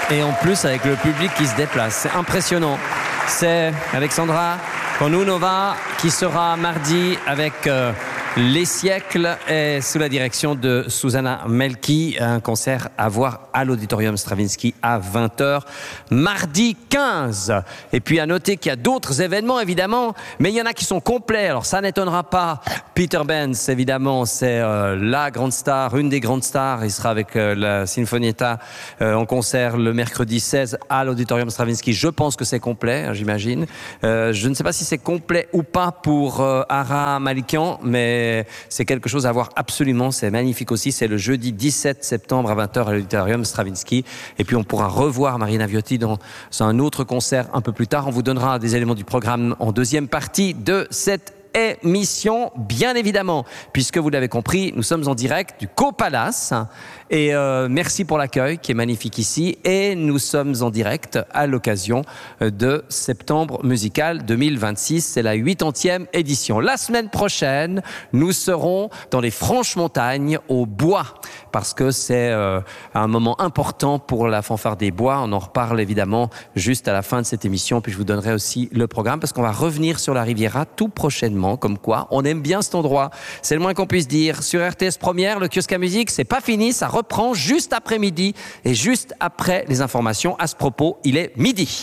Et en plus, avec le public qui se déplace. C'est impressionnant. C'est Alexandra Konunova qui sera mardi avec Les Siècles et sous la direction de Susanna Melki. Un concert à voir à l'Auditorium Stravinsky à 20h, mardi 15. Et puis à noter qu'il y a d'autres événements, évidemment, mais il y en a qui sont complets. Alors ça n'étonnera pas. Peter Benz, évidemment, c'est la grande star, une des grandes stars. Il sera avec la Sinfonietta en concert le mercredi 16 à l'Auditorium Stravinsky. Je pense que c'est complet, j'imagine. Je ne sais pas si c'est complet ou pas pour Ara Malikian, mais c'est quelque chose à voir absolument. C'est magnifique aussi. C'est le jeudi 17 septembre à 20h à l'Auditorium Stravinsky. Et puis on pourra revoir Marina Viotti dans un autre concert un peu plus tard. On vous donnera des éléments du programme en deuxième partie de cette émission, bien évidemment, puisque vous l'avez compris, nous sommes en direct du Co-Palace et merci pour l'accueil qui est magnifique ici, et nous sommes en direct à l'occasion de Septembre Musical 2026, c'est la 80e édition. La semaine prochaine, nous serons dans les Franches-Montagnes au Bois, parce que c'est un moment important pour la fanfare des Bois. On en reparle évidemment juste à la fin de cette émission, puis je vous donnerai aussi le programme, parce qu'on va revenir sur la Riviera tout prochainement. Comme quoi, on aime bien cet endroit. C'est le moins qu'on puisse dire. Sur RTS Première, le kiosque à musique, c'est pas fini, ça reprend juste après midi et juste après les informations. À ce propos, il est midi.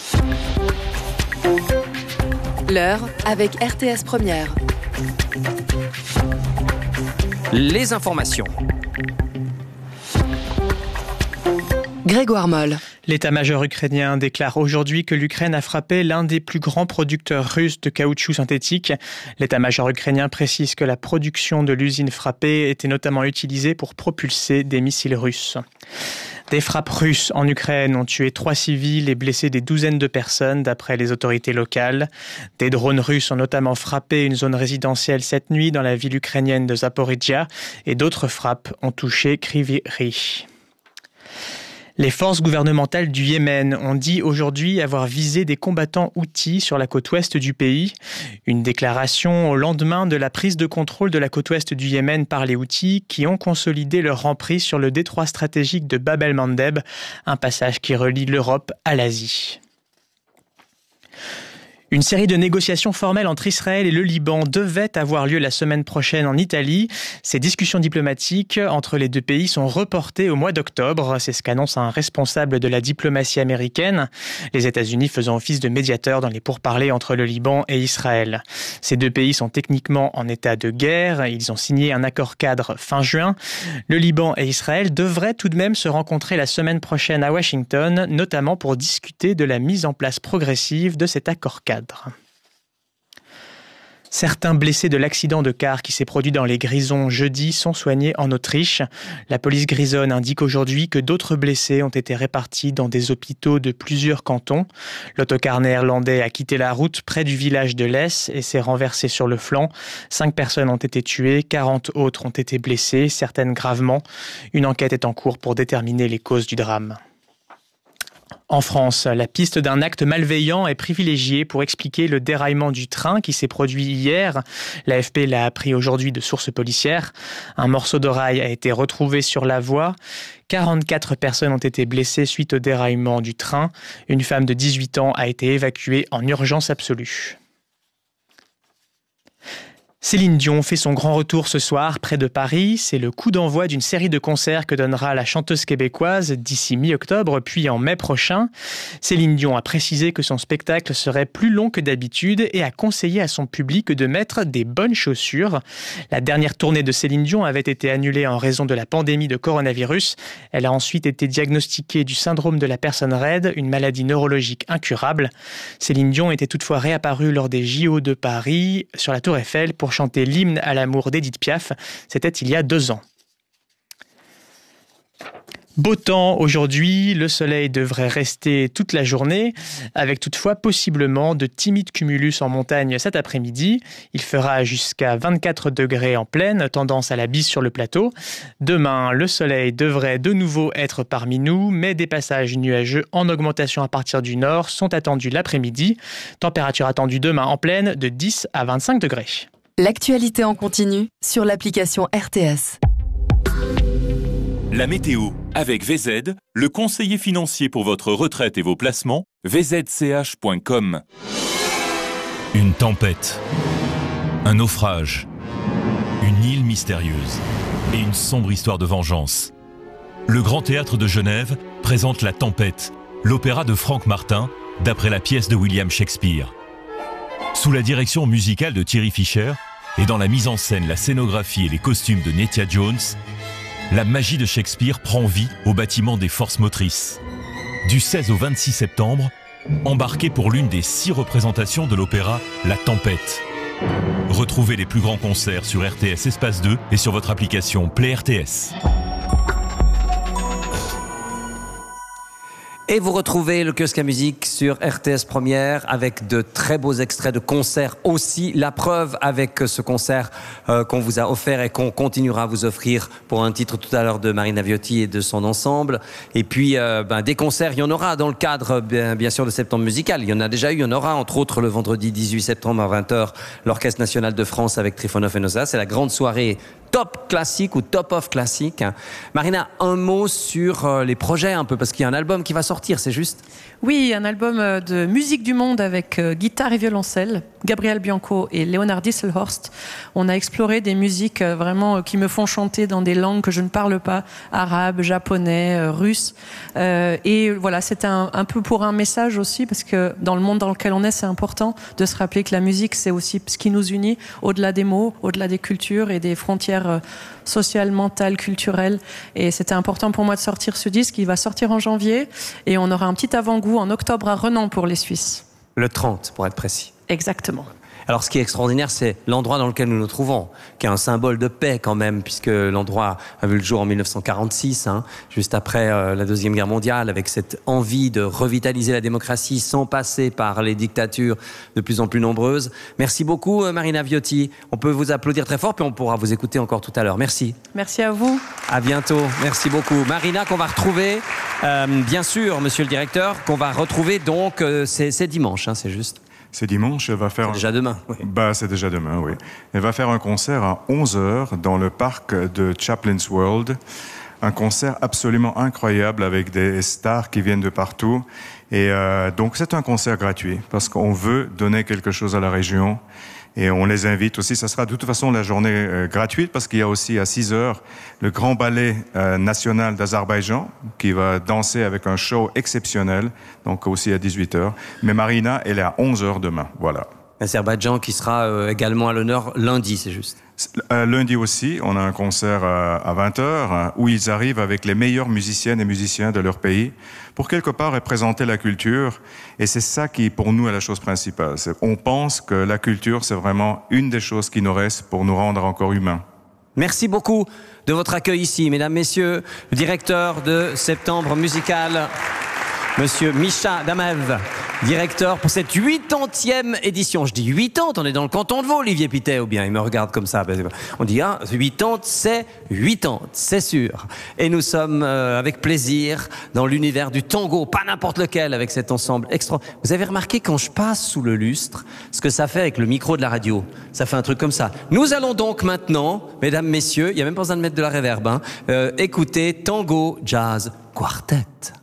L'heure avec RTS Première. Les informations. Grégoire Moll. L'état-major ukrainien déclare aujourd'hui que l'Ukraine a frappé l'un des plus grands producteurs russes de caoutchouc synthétique. L'état-major ukrainien précise que la production de l'usine frappée était notamment utilisée pour propulser des missiles russes. Des frappes russes en Ukraine ont tué 3 civils et blessé des douzaines de personnes, d'après les autorités locales. Des drones russes ont notamment frappé une zone résidentielle cette nuit dans la ville ukrainienne de Zaporizhzhia, et d'autres frappes ont touché Kryvyi Rih. Les forces gouvernementales du Yémen ont dit aujourd'hui avoir visé des combattants houthis sur la côte ouest du pays. Une déclaration au lendemain de la prise de contrôle de la côte ouest du Yémen par les houthis, qui ont consolidé leur emprise sur le détroit stratégique de Bab el-Mandeb, un passage qui relie l'Europe à l'Asie. Une série de négociations formelles entre Israël et le Liban devait avoir lieu la semaine prochaine en Italie. Ces discussions diplomatiques entre les deux pays sont reportées au mois d'octobre. C'est ce qu'annonce un responsable de la diplomatie américaine. Les États-Unis faisant office de médiateurs dans les pourparlers entre le Liban et Israël. Ces deux pays sont techniquement en état de guerre. Ils ont signé un accord cadre fin juin. Le Liban et Israël devraient tout de même se rencontrer la semaine prochaine à Washington, notamment pour discuter de la mise en place progressive de cet accord cadre. Certains blessés de l'accident de car qui s'est produit dans les Grisons jeudi sont soignés en Autriche. La police grisonne indique aujourd'hui que d'autres blessés ont été répartis dans des hôpitaux de plusieurs cantons. L'autocar néerlandais a quitté la route près du village de Lès et s'est renversé sur le flanc. 5 personnes ont été tuées, 40 autres ont été blessées, certaines gravement. Une enquête est en cours pour déterminer les causes du drame. En France, la piste d'un acte malveillant est privilégiée pour expliquer le déraillement du train qui s'est produit hier. L'AFP l'a appris aujourd'hui de sources policières. Un morceau de rail a été retrouvé sur la voie. 44 personnes ont été blessées suite au déraillement du train. Une femme de 18 ans a été évacuée en urgence absolue. Céline Dion fait son grand retour ce soir près de Paris. C'est le coup d'envoi d'une série de concerts que donnera la chanteuse québécoise d'ici mi-octobre, puis en mai prochain. Céline Dion a précisé que son spectacle serait plus long que d'habitude et a conseillé à son public de mettre des bonnes chaussures. La dernière tournée de Céline Dion avait été annulée en raison de la pandémie de coronavirus. Elle a ensuite été diagnostiquée du syndrome de la personne raide, une maladie neurologique incurable. Céline Dion était toutefois réapparue lors des JO de Paris sur la Tour Eiffel pour chanter l'hymne à l'amour d'Édith Piaf. C'était il y a 2 ans. Beau temps aujourd'hui, le soleil devrait rester toute la journée, avec toutefois possiblement de timides cumulus en montagne cet après-midi. Il fera jusqu'à 24 degrés en plaine, tendance à la bise sur le plateau. Demain, le soleil devrait de nouveau être parmi nous, mais des passages nuageux en augmentation à partir du nord sont attendus l'après-midi. Température attendue demain en plaine de 10 à 25 degrés. L'actualité en continu sur l'application RTS. La météo avec VZ, le conseiller financier pour votre retraite et vos placements, vzch.com. Une tempête, un naufrage, une île mystérieuse et une sombre histoire de vengeance. Le Grand Théâtre de Genève présente La Tempête, l'opéra de Frank Martin, d'après la pièce de William Shakespeare. Sous la direction musicale de Thierry Fischer et dans la mise en scène, la scénographie et les costumes de Nettia Jones, la magie de Shakespeare prend vie au bâtiment des Forces Motrices. Du 16 au 26 septembre, embarquez pour l'une des 6 représentations de l'opéra La Tempête. Retrouvez les plus grands concerts sur RTS Espace 2 et sur votre application Play RTS. Et vous retrouvez le kiosque à musique sur RTS Première avec de très beaux extraits de concerts aussi. La preuve avec ce concert qu'on vous a offert et qu'on continuera à vous offrir pour un titre tout à l'heure de Marina Viotti et de son ensemble. Et puis des concerts, il y en aura dans le cadre bien sûr de Septembre Musical. Il y en a déjà eu, il y en aura entre autres le vendredi 18 septembre à 20h, l'Orchestre National de France avec Trifonov et Noza. C'est la grande soirée top classique ou top of classique. Marina, un mot sur les projets un peu, parce qu'il y a un album qui va sortir, c'est juste? Oui, un album de musique du monde avec guitare et violoncelle, Gabriel Bianco et Leonard Disselhorst. On a exploré des musiques vraiment qui me font chanter dans des langues que je ne parle pas, arabe, japonais, russe. Et voilà, c'était un peu pour un message aussi, parce que dans le monde dans lequel on est, c'est important de se rappeler que la musique, c'est aussi ce qui nous unit, au-delà des mots, au-delà des cultures et des frontières sociales, mentales, culturelles. Et c'était important pour moi de sortir ce disque. Il va sortir en janvier et on aura un petit avant-goût en octobre à Renan pour les Suisses. Le 30, pour être précis. Exactement. Alors, ce qui est extraordinaire, c'est l'endroit dans lequel nous nous trouvons, qui est un symbole de paix quand même, puisque l'endroit a vu le jour en 1946, juste après la Deuxième Guerre mondiale, avec cette envie de revitaliser la démocratie sans passer par les dictatures de plus en plus nombreuses. Merci beaucoup, Marina Viotti. On peut vous applaudir très fort, puis on pourra vous écouter encore tout à l'heure. Merci. Merci à vous. À bientôt. Merci beaucoup. Marina, qu'on va retrouver, bien sûr, monsieur le directeur, qu'on va retrouver donc, c'est dimanche, c'est juste. C'est dimanche, elle va faire... C'est déjà demain. Oui. C'est déjà demain, oui. Elle va faire un concert à 11h dans le parc de Chaplin's World. Un concert absolument incroyable avec des stars qui viennent de partout. Et donc c'est un concert gratuit parce qu'on veut donner quelque chose à la région. Et on les invite aussi. Ça sera de toute façon la journée gratuite parce qu'il y a aussi à 6h le Grand Ballet National d'Azerbaïdjan qui va danser avec un show exceptionnel, donc aussi à 18h. Mais Marina, elle est à 11h demain, voilà. Azerbaïdjan qui sera également à l'honneur lundi, c'est juste. Lundi aussi, on a un concert à 20h où ils arrivent avec les meilleures musiciennes et musiciens de leur pays pour quelque part représenter la culture. Et c'est ça qui, pour nous, est la chose principale. On pense que la culture, c'est vraiment une des choses qui nous reste pour nous rendre encore humains. Merci beaucoup de votre accueil ici, mesdames, messieurs, le directeur de Septembre Musical, monsieur Misha Damev, directeur pour cette 80e édition. Je dis 80, on est dans le canton de Vaud, Olivier Pittet, ou bien il me regarde comme ça. On dit 80, c'est 80, c'est sûr. Et nous sommes avec plaisir dans l'univers du tango, pas n'importe lequel, avec cet ensemble extra. Vous avez remarqué quand je passe sous le lustre, ce que ça fait avec le micro de la radio? Ça fait un truc comme ça. Nous allons donc maintenant, mesdames, messieurs, il n'y a même pas besoin de mettre de la réverb, écouter Tango Jazz Quartet.